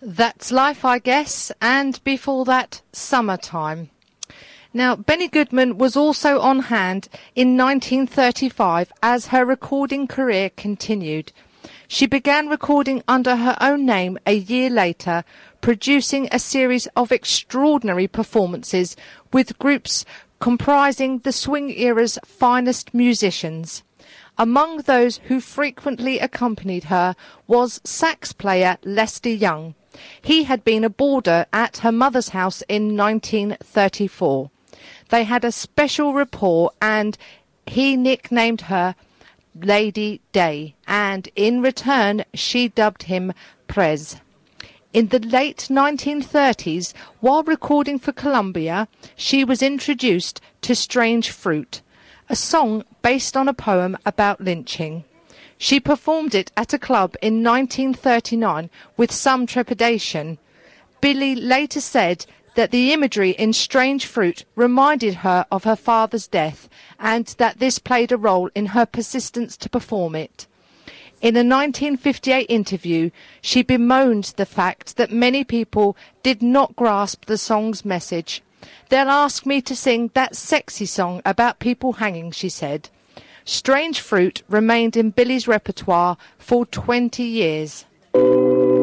That's Life, I Guess, and before that, Summertime. Now, Benny Goodman was also on hand in 1935 as her recording career continued. She began recording under her own name a year later, producing a series of extraordinary performances with groups comprising the swing era's finest musicians. Among those who frequently accompanied her was sax player Lester Young. He had been a boarder at her mother's house in 1934. They had a special rapport and he nicknamed her Lady Day, and in return she dubbed him Prez. In the late 1930s, while recording for Columbia, she was introduced to Strange Fruit, a song based on a poem about lynching. She performed it at a club in 1939 with some trepidation. Billie later said that the imagery in Strange Fruit reminded her of her father's death and that this played a role in her persistence to perform it. In a 1958 interview, she bemoaned the fact that many people did not grasp the song's message. "They'll ask me to sing that sexy song about people hanging," she said. Strange Fruit remained in Billie's repertoire for 20 years.